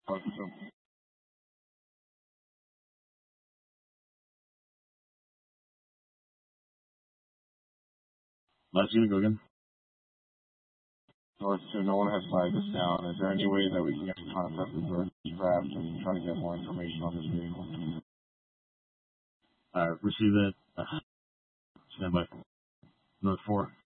So, Let's go again. North 2, no one has flagged this down. Is there any way that we can get in contact with North Draft and try to get more information on this vehicle? Receive that. Stand by. North 4.